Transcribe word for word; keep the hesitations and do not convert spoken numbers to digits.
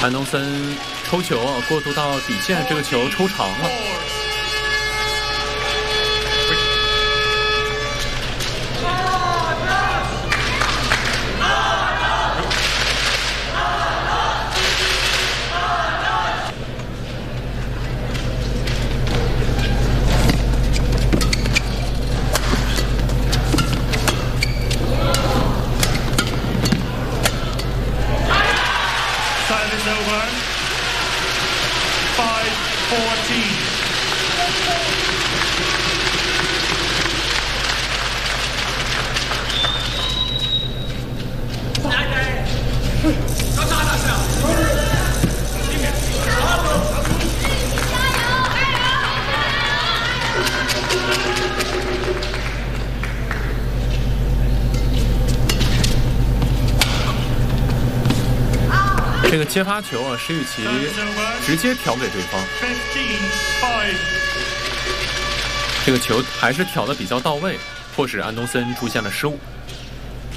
安东森抽球啊，过渡到底线，这个球抽长了。 Over. Five fourteen. 这个接发球啊，石宇奇直接挑给对方。这个球还是挑得比较到位，迫使安东森出现了失误。